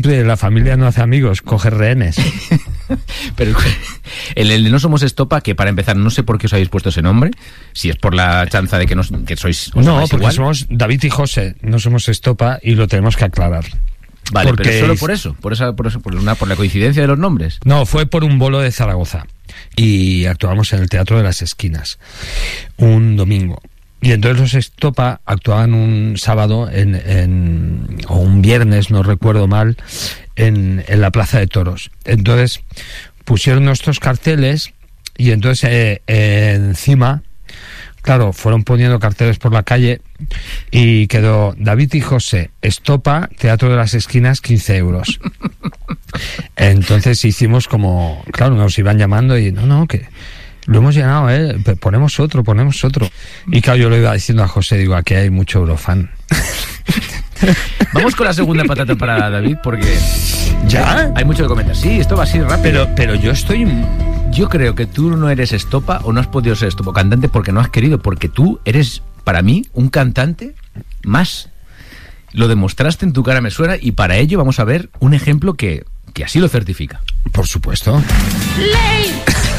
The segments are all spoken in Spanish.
siempre la familia no hace amigos, coge rehenes. Pero el de No Somos Estopa, que para empezar no sé por qué os habéis puesto ese nombre, si es por la chanza de que sois... No, porque igual. Somos David y José, no somos Estopa, y lo tenemos que aclarar. Vale, porque... pero solo por la coincidencia de los nombres. No, fue por un bolo de Zaragoza y actuamos en el Teatro de las Esquinas un domingo. Y entonces los Estopa actuaban un sábado o un viernes, no recuerdo mal, en la Plaza de Toros. Entonces pusieron nuestros carteles y entonces encima, claro, fueron poniendo carteles por la calle y quedó David y José, Estopa, Teatro de las Esquinas, 15 euros. Entonces hicimos como, claro, nos iban llamando y que lo hemos llenado, ponemos otro. Y claro, yo le iba diciendo a José, digo, aquí hay mucho eurofan. Vamos con la segunda patata para David, porque ¿ya? Hay mucho que comentar. Sí, esto va así rápido. Pero yo creo que tú no eres Estopa o no has podido ser Estopa cantante porque no has querido, porque tú eres, para mí, un cantante más. Lo demostraste en Tu cara me suena y para ello vamos a ver un ejemplo que así lo certifica. Por supuesto. Ley.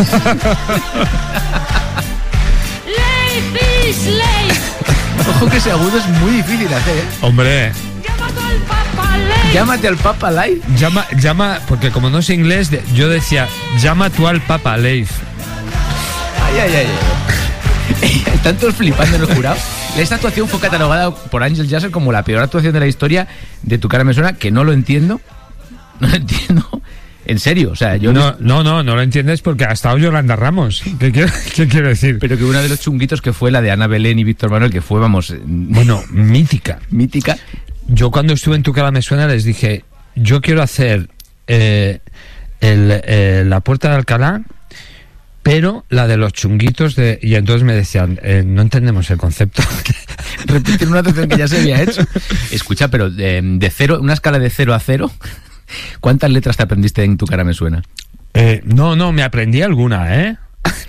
Ley, fish, ley. Ojo que ese agudo es muy difícil de hacer, ¿eh? Hombre. Llámate al Papa Ley. Llámate al Papa Live. Llama, porque como no sé inglés, yo decía, llama tú al Papa Leif. Ay. Están todos flipando en el jurado. Esta actuación fue catalogada por Ángel Yasser como la peor actuación de la historia de Tu cara me suena, que no lo entiendo. No lo entiendo. En serio, o sea, yo... No lo entiendes porque ha estado Yolanda Ramos. ¿Qué quiero decir? Pero que una de los chunguitos que fue la de Ana Belén y Víctor Manuel, que fue, vamos... Bueno, mítica. Mítica. Yo cuando estuve en Tu cara me suena les dije, yo quiero hacer la Puerta de Alcalá, pero la de los chunguitos de... Y entonces me decían, no entendemos el concepto. Repetir una actuación que ya se había hecho. Escucha, pero de cero, una escala de 0 a 0... ¿Cuántas letras te aprendiste en Tu cara me suena? No, me aprendí alguna, ¿eh?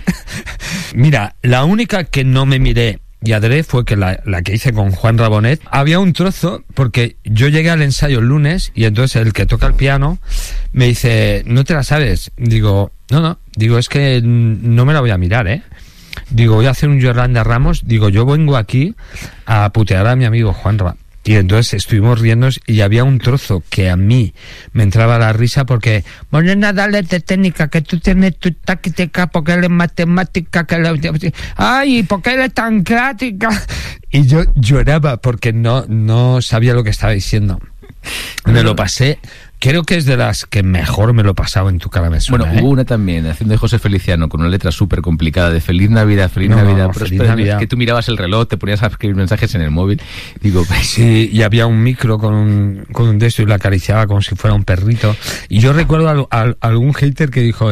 Mira, la única que no me miré y adré fue que la que hice con Juan Rabonet. Había un trozo, porque yo llegué al ensayo el lunes y entonces el que toca el piano me dice, ¿no te la sabes? Digo, no, digo, es que no me la voy a mirar, ¿eh? Digo, voy a hacer un Yolanda Ramos. Digo, yo vengo aquí a putear a mi amigo Juan Rabonet. Y entonces estuvimos riéndonos y había un trozo que a mí me entraba la risa porque Morena, dale de técnica, que tú tienes tu táctica, porque él es matemática, ay, porque él es tan crática. Y yo lloraba porque no sabía lo que estaba diciendo. Me lo pasé, creo que es de las que mejor me lo pasaba en Tu cara me suena. Bueno, hubo una también, haciendo de José Feliciano, con una letra súper complicada de Feliz Navidad, Feliz Navidad, Feliz Navidad. Que tú mirabas el reloj, te ponías a escribir mensajes en el móvil. Digo, sí, y había un micro con un de esto y lo acariciaba como si fuera un perrito. Y yo recuerdo a algún hater que dijo,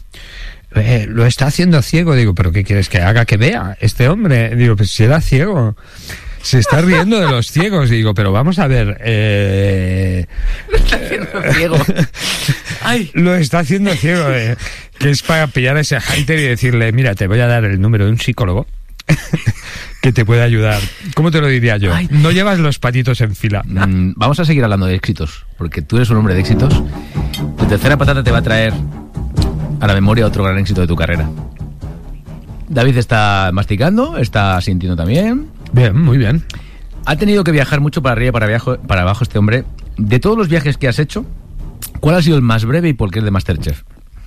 lo está haciendo ciego. Digo, ¿pero qué quieres que haga? Que vea este hombre. Digo, pues si era ciego. Se está riendo de los ciegos. Digo, pero vamos a ver. Lo está haciendo ciego. Ay. Lo está haciendo ciego. Que es para pillar a ese hater y decirle, mira, te voy a dar el número de un psicólogo que te puede ayudar. ¿Cómo te lo diría yo? Ay. No llevas los patitos en fila. Vamos a seguir hablando de éxitos, porque tú eres un hombre de éxitos. Tu tercera patata te va a traer a la memoria otro gran éxito de tu carrera. David está masticando, está sintiendo también. Bien, muy bien. Ha tenido que viajar mucho para arriba y para abajo este hombre. De todos los viajes que has hecho, ¿cuál ha sido el más breve y por qué el de MasterChef?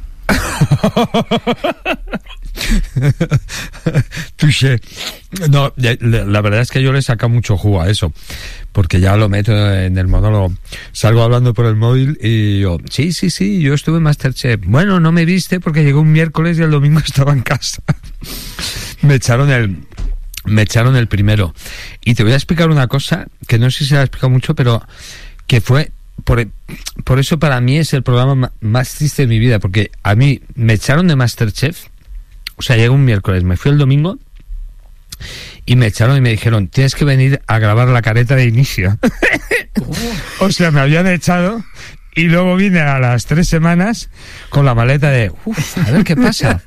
Touché. No, la verdad es que yo le saco mucho jugo a eso, porque ya lo meto en el monólogo. Salgo hablando por el móvil y yo, sí, yo estuve en MasterChef. Bueno, no me viste porque llegó un miércoles y el domingo estaba en casa. Me echaron el primero. Y te voy a explicar una cosa que no sé si se la he explicado mucho, pero que fue... Por eso para mí es el programa más triste de mi vida, porque a mí me echaron de MasterChef. O sea, llegó un miércoles, me fui el domingo y me echaron y me dijeron, tienes que venir a grabar la careta de inicio. O sea, me habían echado Y luego vine a las 3 semanas con la maleta de, a ver qué pasa.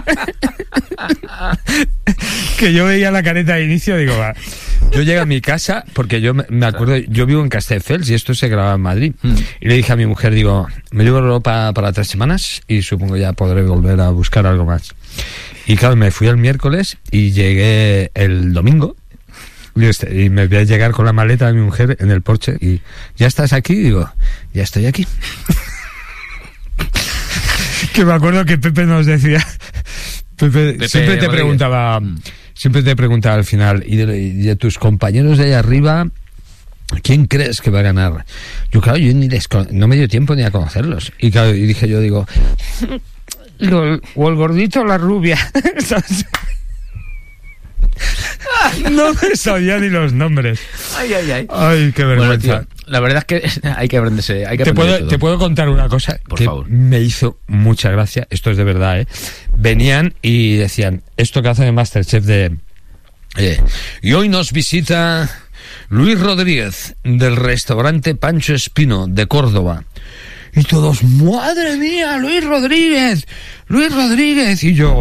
Que yo veía la careta de inicio, digo, va. Yo llegué a mi casa, porque yo me acuerdo, yo vivo en Castelldefels y esto se graba en Madrid. Y le dije a mi mujer, digo, me llevo ropa para 3 semanas y supongo ya podré volver a buscar algo más. Y claro, me fui el miércoles y llegué el domingo. Y me voy a llegar con la maleta de mi mujer en el porche y ¿ya estás aquí? Digo, ya estoy aquí. Que me acuerdo que Pepe nos decía, Pepe siempre te preguntaba al final, y de tus compañeros de allá arriba, ¿quién crees que va a ganar? Yo claro, yo no me dio tiempo ni a conocerlos. Y claro, y dije yo, digo, o el gordito o la rubia. No me sabía ni los nombres. Ay. Ay, qué vergüenza. Bueno, tío, la verdad es que hay que aprenderse. Te puedo contar una cosa por que favor. Me hizo mucha gracia. Esto es de verdad, ¿eh? Venían y decían, esto que hacen en Masterchef y hoy nos visita Luis Rodríguez del restaurante Pancho Espino de Córdoba. Y todos, ¡madre mía, Luis Rodríguez! Y yo,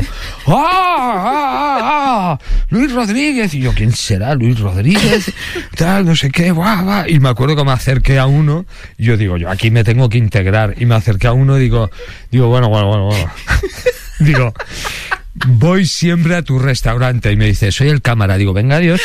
Luis Rodríguez. Y yo, ¿quién será Luis Rodríguez? Tal, no sé qué, guau. Y me acuerdo que me acerqué a uno, y yo digo, yo aquí me tengo que integrar. Y me acerqué a uno, digo, bueno. Digo, voy siempre a tu restaurante. Y me dice, soy el cámara. Digo, venga, adiós.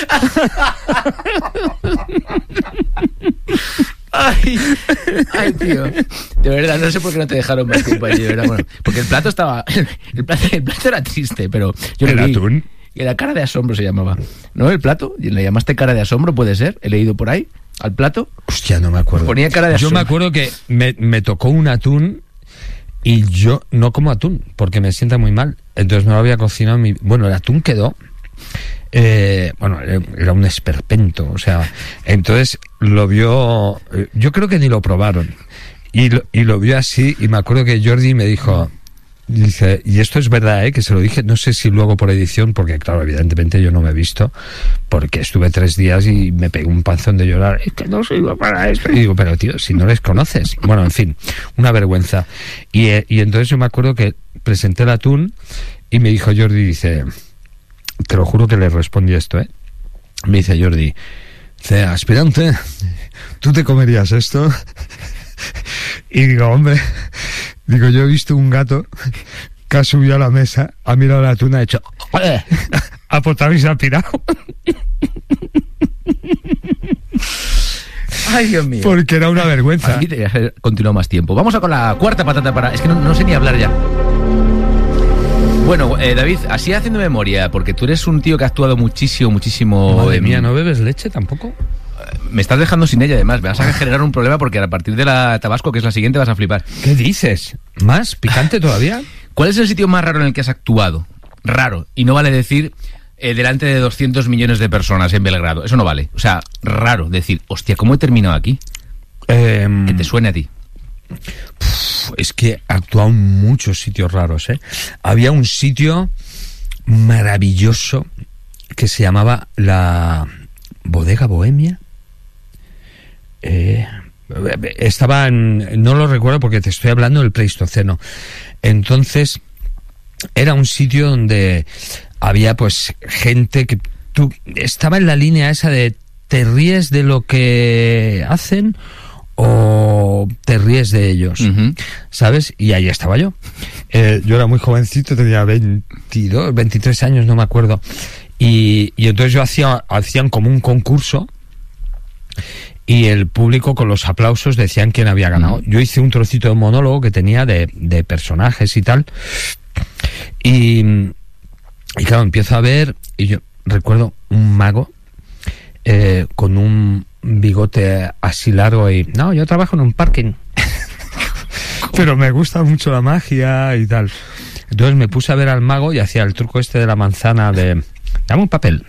Ay, tío. De verdad, no sé por qué no te dejaron más tiempo allí, de verdad. Bueno, porque el plato estaba... El plato era triste, pero... ¿El atún? Era cara de asombro se llamaba. ¿No? El plato. ¿Le llamaste cara de asombro? ¿Puede ser? ¿He leído por ahí? ¿Al plato? Hostia, no me acuerdo. Ponía cara de asombro. Yo me acuerdo que me tocó un atún y yo no como atún porque me sienta muy mal. Entonces no lo había cocinado. Bueno, el atún quedó... era un esperpento, o sea, entonces lo vio, yo creo que ni lo probaron y lo vio así, y me acuerdo que Jordi me dice, y esto es verdad, que se lo dije, no sé si luego por edición, porque claro, evidentemente yo no me he visto, porque estuve 3 días y me pegué un panzón de llorar, es que no sirvo para esto, y digo, pero tío, si no les conoces, bueno, en fin, una vergüenza, y entonces yo me acuerdo que presenté el atún y me dijo Jordi, dice, te lo juro que le respondí esto, me dice Jordi, aspirante, ¿tú te comerías esto? Y digo, hombre, yo he visto un gato que ha subido a la mesa, ha mirado la tuna, ha hecho ha potado y se ha pirado. Ay, Dios mío. Porque era una vergüenza. Aquí te continuó más tiempo. Vamos a con la cuarta patata para... Es que no sé ni hablar ya. Bueno, David, así haciendo memoria, porque tú eres un tío que ha actuado muchísimo... Madre mía, ¿no bebes leche tampoco? Me estás dejando sin ella, además. Me vas a generar un problema porque a partir de la Tabasco, que es la siguiente, vas a flipar. ¿Qué dices? ¿Más picante todavía? ¿Cuál es el sitio más raro en el que has actuado? Raro. Y no vale decir delante de 200 millones de personas en Belgrado. Eso no vale. O sea, raro. Decir, hostia, ¿cómo he terminado aquí? Que te suene a ti. Es que he actuado en muchos sitios raros, Había un sitio maravilloso que se llamaba la Bodega Bohemia. Estaba no lo recuerdo porque te estoy hablando del Pleistoceno. Entonces era un sitio donde había pues gente que tú estaba en la línea esa de te ríes de lo que hacen o te ríes de ellos, ¿sabes? Y ahí estaba yo. Yo era muy jovencito, tenía 22, 23 años, no me acuerdo. Y entonces yo hacían como un concurso y el público con los aplausos decían quién había ganado. Yo hice un trocito de monólogo que tenía de personajes y tal. Y claro, empiezo a ver y yo recuerdo un mago con un bigote así largo y... No, yo trabajo en un parking. Pero me gusta mucho la magia y tal. Entonces me puse a ver al mago y hacía el truco este de la manzana de... Dame un papel.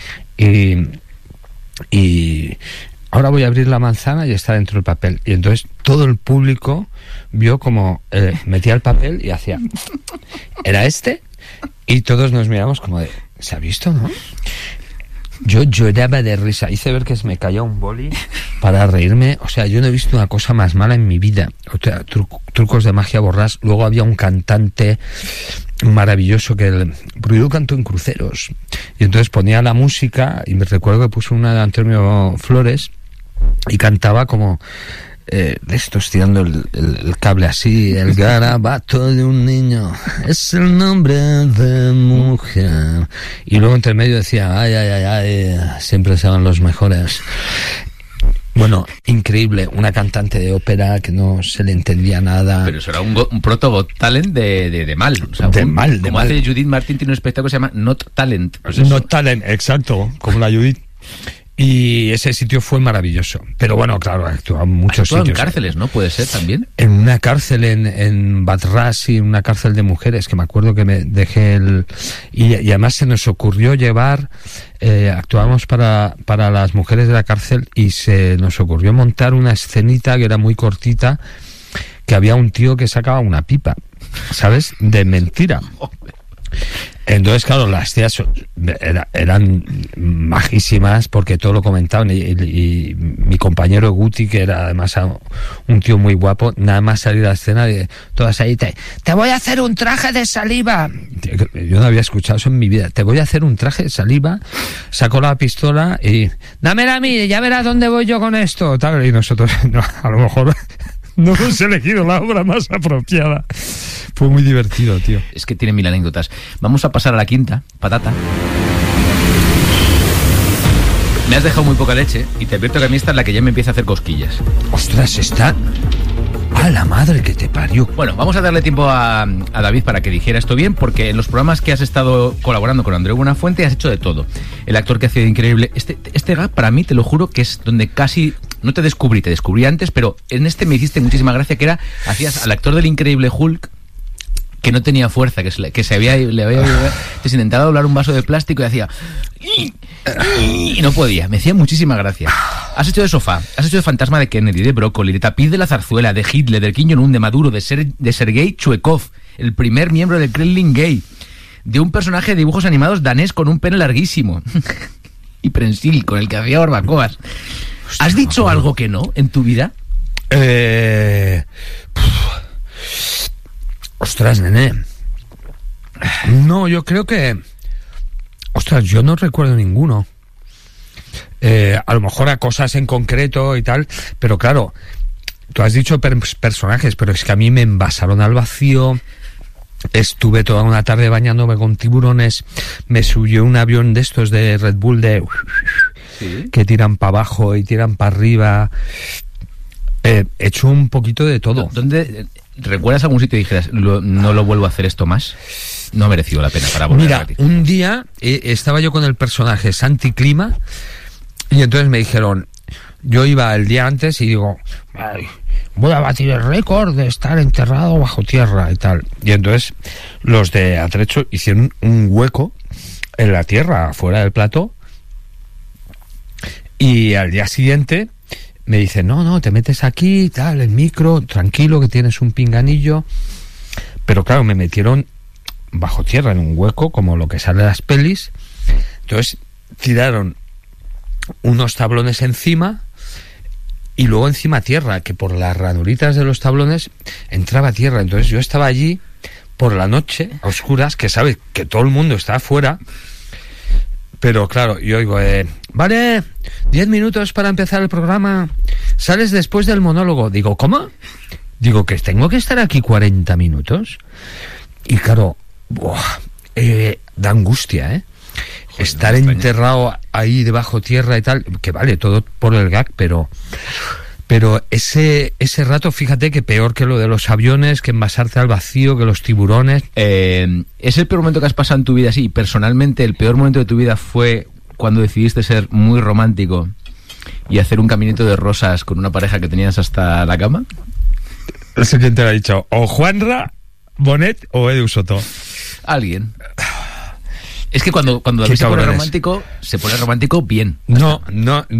Y ahora voy a abrir la manzana y está dentro del papel. Y entonces todo el público vio como metía el papel y hacía... ¿Era este? Y todos nos miramos como de... ¿Se ha visto, no? Yo lloraba de risa. Hice ver que se me caía un boli para reírme. O sea, yo no he visto una cosa más mala en mi vida. O sea, trucos de magia borrás. Luego había un cantante maravilloso porque yo canto en cruceros. Y entonces ponía la música y me recuerdo que puso una de Antonio Flores y cantaba como... de estos tirando el cable así, el garabato de un niño es el nombre de mujer, y luego entre medio decía ay, siempre serán los mejores. Bueno, increíble, una cantante de ópera que no se le entendía nada. Pero eso era un proto talent de mal. O sea, de mal. Como hace Judith Martín, tiene un espectáculo que se llama Not Talent. Pues Not Talent, exacto, como la Judith. Y ese sitio fue maravilloso. Pero bueno, claro, actuaba en muchos sitios. En cárceles, ¿no? Puede ser también. En una cárcel en Badras, y una cárcel de mujeres, que me acuerdo que me dejé y además se nos ocurrió llevar... actuábamos para las mujeres de la cárcel y se nos ocurrió montar una escenita que era muy cortita, que había un tío que sacaba una pipa, ¿sabes? De mentira. Entonces, claro, las tías eran majísimas porque todo lo comentaban y mi compañero Guti, que era además un tío muy guapo, nada más salir a la escena, todas ahí, te voy a hacer un traje de saliva. Yo no había escuchado eso en mi vida. Te voy a hacer un traje de saliva. Sacó la pistola y dámela a mí, ya verás dónde voy yo con esto. Tal, y nosotros, no, a lo mejor... no hemos elegido la obra más apropiada. Fue muy divertido, tío. Es que tiene mil anécdotas. Vamos a pasar a la quinta, patata. Me has dejado muy poca leche y te advierto que a mí esta es la que ya me empieza a hacer cosquillas. Ostras, está... ¡A la madre que te parió! Bueno, vamos a darle tiempo a David para que dijera esto bien, porque en los programas que has estado colaborando con Andreu Buenafuente has hecho de todo. El actor que ha sido increíble. Este gag, para mí, te lo juro, que es donde casi... No te descubrí antes, pero en este me hiciste muchísima gracia, que era... Hacías al actor del Increíble Hulk, que no tenía fuerza, que le había entonces intentaba doblar un vaso de plástico y hacía... Y no podía. Me hacía muchísima gracia. Has hecho de Sofá, has hecho de Fantasma de Kennedy, de Brócoli, de Tapiz de la Zarzuela, de Hitler, del Kim Jong-un, de Maduro, de Sergei Chuekov, el primer miembro del Kremlin gay, de un personaje de dibujos animados danés con un pene larguísimo y prensil, con el que hacía barbacoas. ¿Has dicho algo que no en tu vida? Ostras, nene. No, yo creo que... Ostras, yo no recuerdo ninguno. A lo mejor a cosas en concreto y tal, pero claro, tú has dicho personajes, pero es que a mí me envasaron al vacío. Estuve toda una tarde bañándome con tiburones. Me subió un avión de estos de Red Bull ¿sí? Que tiran para abajo y tiran para arriba. He hecho un poquito de todo. ¿Dónde recuerdas algún sitio y dijeras, no lo vuelvo a hacer esto más? No ha merecido la pena para volver. Mira, un día estaba yo con el personaje Santi Clima y entonces me dijeron, yo iba el día antes y digo, voy a batir el récord de estar enterrado bajo tierra y tal. Y entonces los de Atrecho hicieron un hueco en la tierra, fuera del plató, y al día siguiente me dicen, no, te metes aquí, tal, el micro, tranquilo, que tienes un pinganillo. Pero claro, me metieron bajo tierra en un hueco, como lo que sale de las pelis. Entonces tiraron unos tablones encima y luego encima tierra, que por las ranuritas de los tablones entraba tierra. Entonces yo estaba allí por la noche, a oscuras, que sabes que todo el mundo está afuera. Pero claro, yo digo, vale, 10 minutos para empezar el programa, sales después del monólogo. Digo, ¿cómo? Digo, que tengo que estar aquí 40 minutos. Y claro, da angustia, ¿eh? Joder, estar enterrado ahí debajo tierra y tal, que vale, todo por el gag, pero ese rato, fíjate que peor que lo de los aviones, que envasarte al vacío, que los tiburones. ¿Es el peor momento que has pasado en tu vida? Sí, personalmente el peor momento de tu vida fue cuando decidiste ser muy romántico y hacer un caminito de rosas con una pareja que tenías hasta la cama. No sé quién te lo ha dicho, o Juanra Bonet o Edu Soto. Alguien. Es que cuando David se pone romántico bien. No.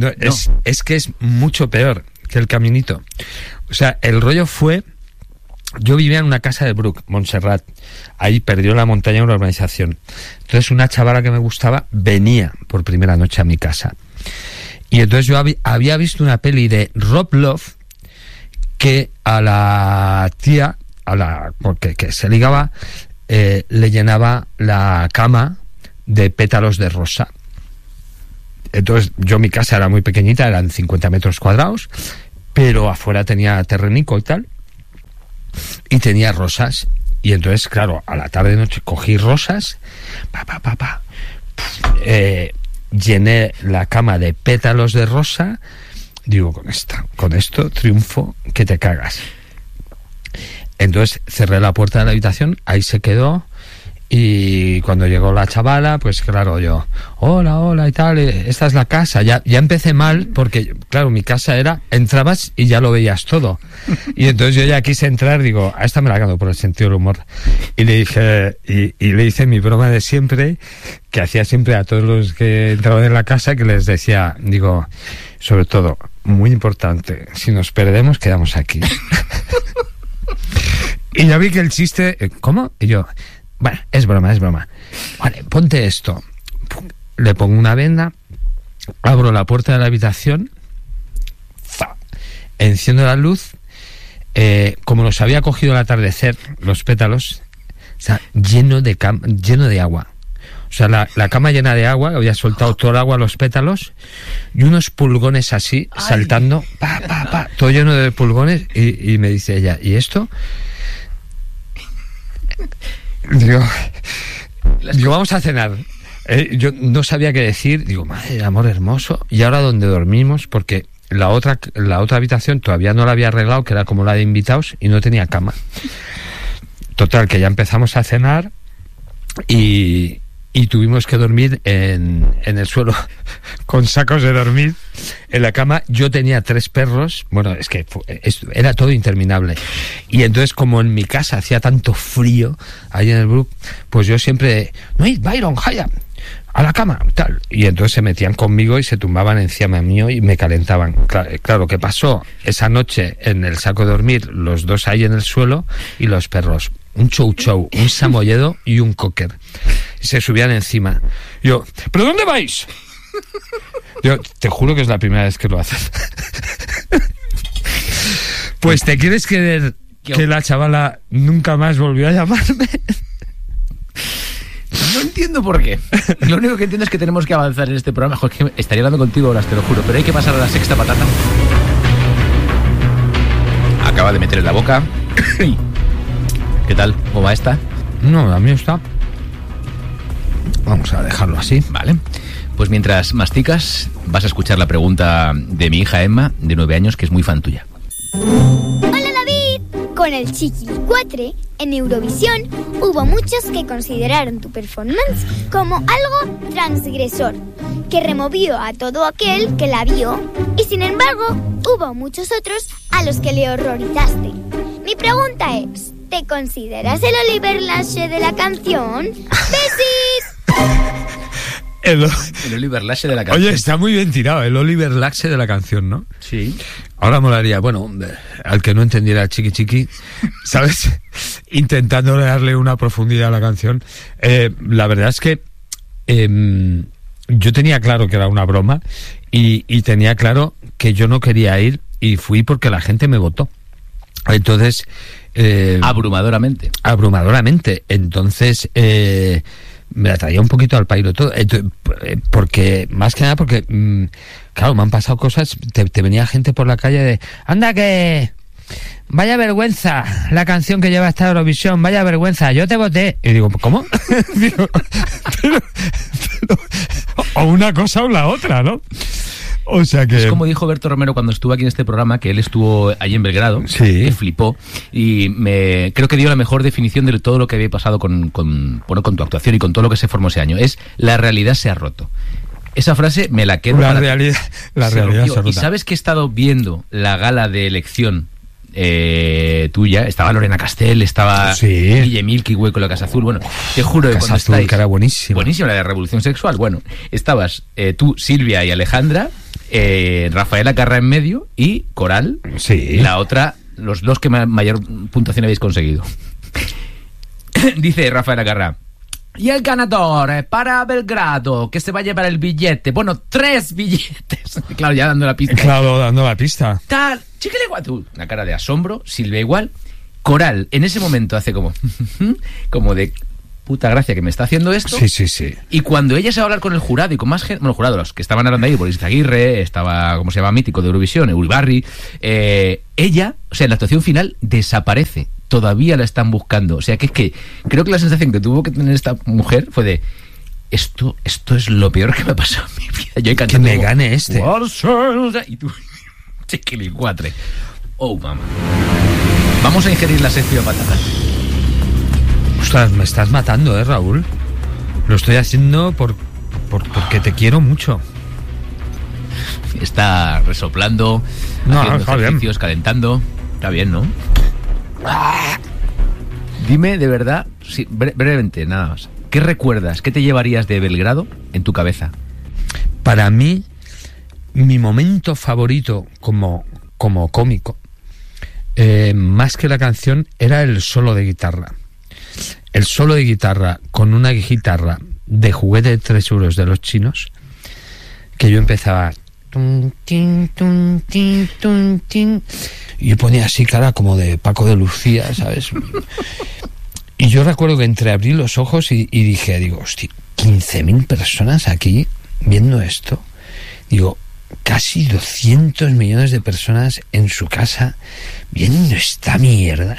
Es que es mucho peor que el caminito. O sea, el rollo fue Yo vivía en una casa de Bruc, Montserrat. Ahí perdió la montaña una urbanización. Entonces una chavala que me gustaba venía por primera noche a mi casa. Y entonces yo había visto una peli de Rob Love que a la tía, porque que se ligaba, le llenaba la cama de pétalos de rosa. Entonces mi casa era muy pequeñita, eran 50 metros cuadrados, pero afuera tenía terrenico y tal, y tenía rosas. Y entonces, claro, a la tarde noche cogí rosas, llené la cama de pétalos de rosa. Digo, con esto triunfo que te cagas. Entonces cerré la puerta de la habitación, ahí se quedó. Y cuando llegó la chavala, pues claro, yo, hola y tal, esta es la casa. Ya empecé mal, porque claro, mi casa era, entrabas y ya lo veías todo. Y entonces yo ya quise entrar, digo, a esta me la gano por el sentido del humor. Y le dije, y le hice mi broma de siempre, que hacía siempre a todos los que entraban en la casa, que les decía, digo, sobre todo, muy importante, si nos perdemos, quedamos aquí. Y ya vi que el chiste, ¿cómo? Y yo, bueno, es broma. Vale, ponte esto. Le pongo una venda, abro la puerta de la habitación, enciendo la luz, como los había cogido al atardecer, los pétalos, o sea, lleno de agua. O sea, la cama llena de agua, había soltado todo el agua a los pétalos, y unos pulgones así, saltando, todo lleno de pulgones, y me dice ella, ¿y esto? Digo, vamos a cenar. Yo no sabía qué decir. Digo, madre, amor hermoso. Y ahora ¿dónde dormimos? Porque la otra habitación todavía no la había arreglado, que era como la de invitados, y no tenía cama. Total, que ya empezamos a cenar y tuvimos que dormir en el suelo con sacos de dormir en la cama. Yo tenía 3 perros, bueno, es que era todo interminable. Y entonces, como en mi casa hacía tanto frío ahí en el Brook, pues yo siempre, no, Byron, Jaya, a la cama, tal. Y entonces se metían conmigo y se tumbaban encima mío y me calentaban. Claro, ¿qué pasó? Esa noche en el saco de dormir, los dos ahí en el suelo y los perros. Un chow, un samoyedo y un cocker. Y se subían encima. Yo, ¿pero dónde vais? Yo, te juro que es la primera vez que lo haces. Pues te quieres creer que la chavala nunca más volvió a llamarme. No entiendo por qué. Lo único que entiendo es que tenemos que avanzar en este programa. Joder, que estaría hablando contigo horas, te lo juro. Pero hay que pasar a la sexta patata. Acaba de meter en la boca. ¿Qué tal? ¿Cómo va esta? No, a mí está. Vamos a dejarlo así. Vale. Pues mientras masticas, vas a escuchar la pregunta de mi hija Emma, de 9 años, que es muy fan tuya. Hola David. Con el Chiquilicuatre, en Eurovisión, hubo muchos que consideraron tu performance como algo transgresor, que removió a todo aquel que la vio, y sin embargo, hubo muchos otros a los que le horrorizaste. Mi pregunta es, ¿te consideras el Oliver Lache de la canción? ¡Besis! El Oliver Lache de la canción. Oye, está muy bien tirado, el Oliver Lache de la canción, ¿no? Sí. Ahora molaría, bueno, al que no entendiera Chiqui Chiqui, ¿sabes? Intentando darle una profundidad a la canción. La verdad es que yo tenía claro que era una broma y tenía claro que yo no quería ir y fui porque la gente me votó. Entonces... abrumadoramente. Entonces... me la traía un poquito al pairo todo, porque más que nada porque claro, me han pasado cosas, te venía gente por la calle de, anda que vaya vergüenza la canción que lleva esta Eurovisión, vaya vergüenza, yo te voté, y digo, ¿cómo? pero, o una cosa o la otra, ¿no? O sea que... Es como dijo Berto Romero cuando estuvo aquí en este programa, que él estuvo allí en Belgrado, sí, que flipó, y creo que dio la mejor definición de todo lo que había pasado con tu actuación y con todo lo que se formó ese año. Es, la realidad se ha roto. Esa frase me la quedo. La realidad se ha roto. Y sabes que he estado viendo la gala de elección tuya, estaba Lorena Castell, estaba Guille Milky Way con la Casa Azul, bueno, te juro que cuando estáis... que era buenísima, la de Revolución Sexual, bueno, estabas tú, Silvia y Alejandra, Rafaela Carrà en medio y Coral, sí, la otra los dos que mayor puntuación habéis conseguido. Dice Rafael Agarra. Y el ganador para Belgrado, que se va a llevar el billete. Bueno, 3 billetes. Claro, ya dando la pista. Claro, dando la pista. Tal, Chiquilicuatú. Una cara de asombro, Silvia igual. Coral, en ese momento hace como... como de... puta gracia que me está haciendo esto. Sí. Y cuando ella se va a hablar con el jurado y con más gente, bueno, el jurado, los que estaban hablando ahí, Boris Izaguirre, estaba, ¿cómo se llama? Mítico de Eurovisión, Uribarri, ella, o sea, en la actuación final desaparece. Todavía la están buscando. O sea, que es que creo que la sensación que tuvo que tener esta mujer fue de esto es lo peor que me ha pasado en mi vida. Yo he cantado que me gane este. Y tú, chiquilicuatre. Oh, mamá. Vamos a ingerir la sección patatas. Ostras, me estás matando, Raúl. Lo estoy haciendo porque te quiero mucho. Está resoplando, haciendo ejercicios, calentando. Está bien, ¿no? Dime, de verdad, sí, brevemente, nada más. ¿Qué recuerdas? ¿Qué te llevarías de Belgrado en tu cabeza? Para mí, mi momento favorito como cómico, más que la canción, era el solo de guitarra. El solo de guitarra con una guitarra de juguete de 3 euros de los chinos, que yo empezaba... Y yo ponía así cara como de Paco de Lucía, ¿sabes? Y yo recuerdo que entreabrí los ojos y digo, hostia, 15.000 personas aquí viendo esto. Digo, casi 200 millones de personas en su casa viendo esta mierda.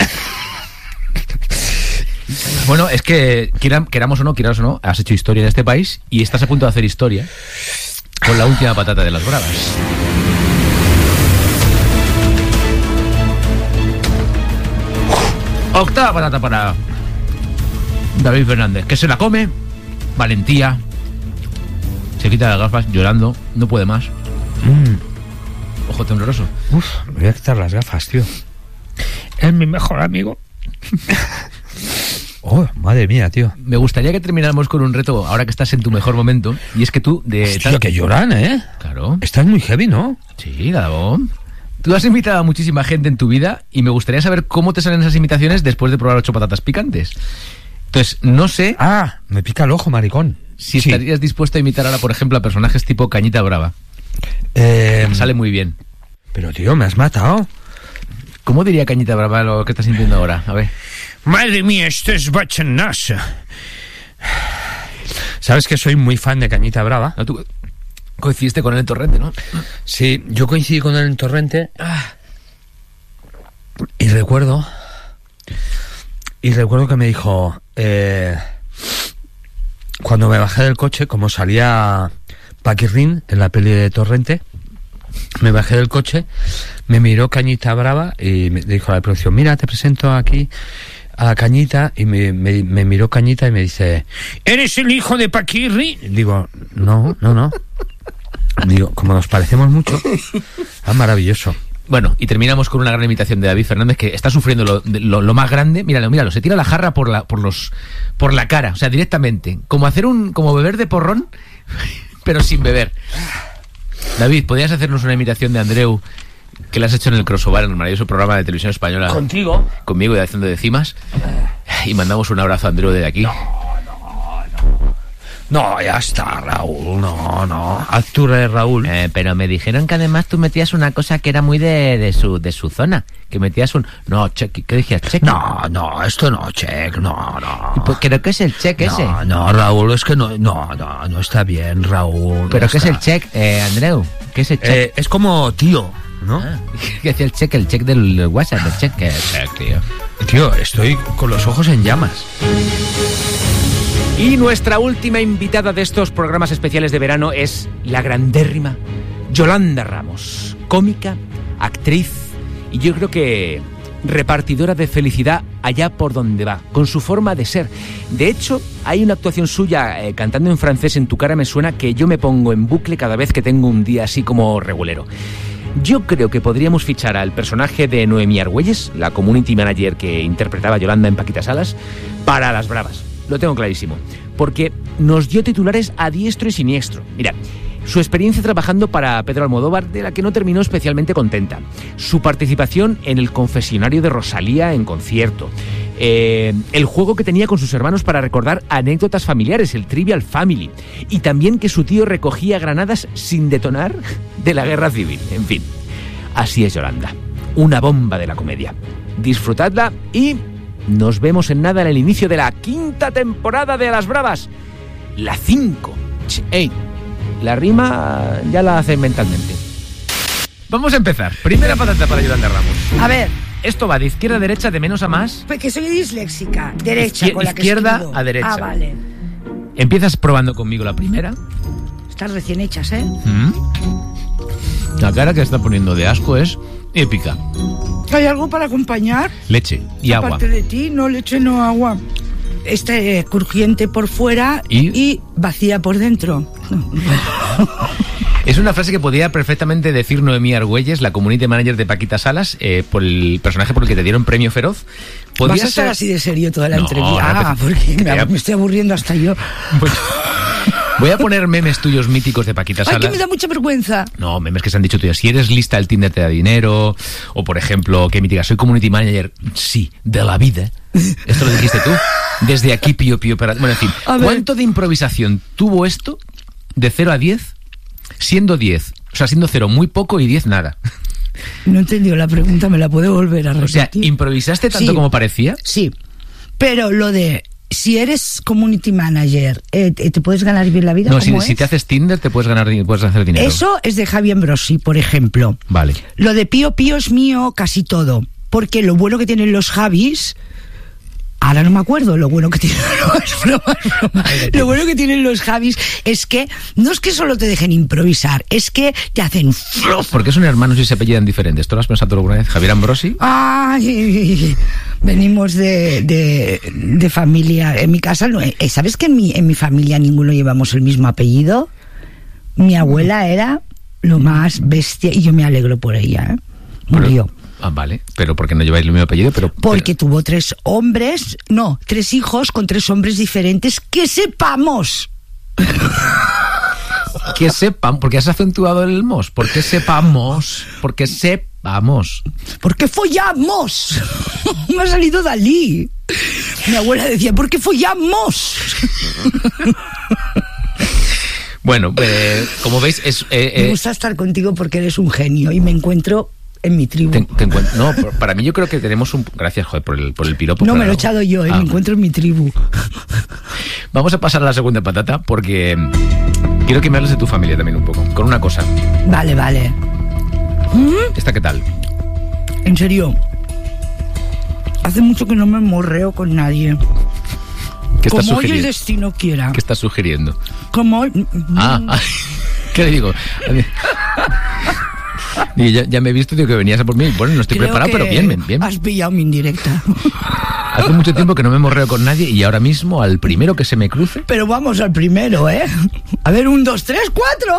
Bueno, es que queramos o no, has hecho historia en este país y estás a punto de hacer historia con la última patata de las bravas. Octava patata para David Fernández, que se la come, valentía, se quita las gafas llorando, no puede más. Ojo tembloroso. Uf, me voy a quitar las gafas, tío. Es mi mejor amigo. Oh, madre mía, tío. Me gustaría que termináramos con un reto ahora que estás en tu mejor momento. Y es que tú... Hostia, que lloran, ¿eh? Claro. Estás muy heavy, ¿no? Sí, Gabón. Tú has invitado a muchísima gente en tu vida y me gustaría saber cómo te salen esas invitaciones después de probar 8 patatas picantes. Entonces, no sé... Ah, me pica el ojo, maricón. Si estarías dispuesto a imitar ahora, por ejemplo, a personajes tipo Cañita Brava. Sale muy bien. Pero, tío, me has matado. ¿Cómo diría Cañita Brava lo que estás sintiendo ahora? A ver... Madre mía, esto es bachanaza. ¿Sabes que soy muy fan de Cañita Brava? No, tú coincidiste con él en Torrente, ¿no? Sí, yo coincidí con él en Torrente. Y recuerdo que me dijo, cuando me bajé del coche, como salía Paquirrín en la peli de Torrente, me bajé del coche, me miró Cañita Brava y me dijo a la producción, mira, te presento aquí a Cañita, y me miró Cañita y me dice, ¿eres el hijo de Paquirri? Digo, no. Digo, como nos parecemos mucho. Maravilloso. Bueno, y terminamos con una gran imitación de David Fernández, que está sufriendo lo más grande. Míralo, se tira la jarra por la cara, o sea, directamente. Como beber de porrón, pero sin beber. David, ¿podrías hacernos una imitación de Andreu, que la has hecho en el Crossover, en el maravilloso programa de televisión española? ¿Contigo? Conmigo y haciendo decimas. Y mandamos un abrazo a Andreu desde aquí. No, ya está, Raúl. No. Haz tu de Raúl. Pero me dijeron que además tú metías una cosa que era muy de su zona. Que metías un... No, check. ¿Qué decías? Check. No, esto no, check. No. Pues creo que es el check ese. No, Raúl, es que no está bien, Raúl. ¿Pero qué es el check, Andreu? ¿Qué es el check? Es como tío, ¿no? ¿Qué hacía el check del WhatsApp? El check, tío. Tío, estoy con los ojos en llamas. Y nuestra última invitada de estos programas especiales de verano es la grandérrima Yolanda Ramos, cómica, actriz y yo creo que repartidora de felicidad allá por donde va, con su forma de ser. De hecho, hay una actuación suya cantando en francés, En tu cara me suena, que yo me pongo en bucle cada vez que tengo un día así como regulero. Yo creo que podríamos fichar al personaje de Noemí Argüelles, la community manager que interpretaba Yolanda en Paquita Salas, para Las Bravas. Lo tengo clarísimo, porque nos dio titulares a diestro y siniestro. Mira, Su experiencia trabajando para Pedro Almodóvar, de la que no terminó especialmente contenta. Su participación en el confesionario de Rosalía en concierto. El juego que tenía con sus hermanos para recordar anécdotas familiares, el Trivial Family. Y también que su tío recogía granadas sin detonar de la guerra civil. En fin, así es Yolanda. Una bomba de la comedia. Disfrutadla y nos vemos en nada en el inicio de la 5ª temporada de Las Bravas. La 5. Ey, la rima ya la hace mentalmente. Vamos a empezar. Primera patata para Yolanda Ramos. A ver, Esto va de izquierda a derecha, de menos a más. pues que soy disléxica. Derecha, con la que izquierda escribo. a derecha. Ah, vale. Empiezas probando conmigo la primera. Estás recién hechas, ¿eh? La cara que está poniendo de asco es épica. ¿Hay algo para acompañar? Leche y agua. Aparte de ti, no leche, no agua. Crujiente por fuera y vacía por dentro. Es una frase que podía perfectamente decir Noemí Argüelles, la community manager de Paquita Salas, por el personaje por el que te dieron premio Feroz. ¿Vas a estar así de serio toda la No, entrevista? Porque me estoy aburriendo hasta yo. Voy a poner memes tuyos míticos de Paquita Salas. ¡Ay, que me da mucha vergüenza! No, memes que se han dicho tuyos. Si eres lista, el Tinder te da dinero. O, por ejemplo, que mítica, soy community manager. Sí, de la vida. Esto lo dijiste tú. Desde aquí, pío. Bueno, en fin. ¿Cuánto de improvisación tuvo esto de 0 a 10? Siendo 10. O sea, siendo 0 muy poco y 10 nada. No he entendido la pregunta, me la puedo volver a repetir. O sea, ¿improvisaste tanto como parecía? Sí. Pero lo de... Si eres community manager, ¿te puedes ganar bien la vida? No, si te haces Tinder te puedes hacer dinero. Eso es de Javi Ambrosi, por ejemplo. Vale. Lo de Pío es mío casi todo. Porque lo bueno que tienen los Javis... Ahora no me acuerdo lo bueno que tienen Lo bueno que tienen los Javis es que no es que solo te dejen improvisar, es que te hacen... ¿Por qué son hermanos y se apellidan diferentes? ¿Tú lo has pensado alguna vez? ¿Javier Ambrosi? Ay, venimos de familia. En mi casa, no, ¿sabes que en mi familia ninguno llevamos el mismo apellido? Mi abuela era lo más bestia y yo me alegro por ella, ¿eh? Murió. Vale, pero ¿por qué no lleváis el mismo apellido? Porque tuvo 3 hijos con 3 hombres diferentes, que sepamos. Que sepan, porque has acentuado el mos. Porque sepamos. Porque sepamos. Porque follamos. Me ha salido Dalí. Mi abuela decía, ¿por qué follamos? Bueno, como veis me gusta estar contigo porque eres un genio y me encuentro en mi tribu. No, para mí yo creo que tenemos un... Gracias, joder, por el piropo. No, me lo he echado yo, me encuentro en mi tribu. Vamos a pasar a la segunda patata porque quiero que me hables de tu familia también un poco, con una cosa. Vale. ¿Esta qué tal? En serio, hace mucho que no me morreo con nadie. ¿Qué estás como hoy sugiriendo? el destino quiera. ¿Qué estás sugiriendo? Como hoy... ¿Qué le digo? Y ya me he visto, tío, que venías a por mí. Bueno, no estoy preparado, pero bien. Has pillado mi indirecta. Hace mucho tiempo que no me morreo con nadie y ahora mismo al primero que se me cruce... Pero vamos al primero, ¿eh? A ver, 1, 2, 3,